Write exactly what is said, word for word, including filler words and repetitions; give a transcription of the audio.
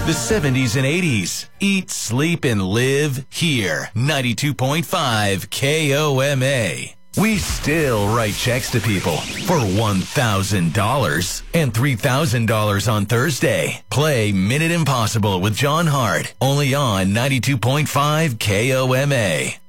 The seventies and eighties. Eat, sleep, and live here. ninety-two point five K O M A. We still write checks to people for one thousand dollars and three thousand dollars on Thursday. Play Minute Impossible with John Hart, only on ninety-two point five K O M A.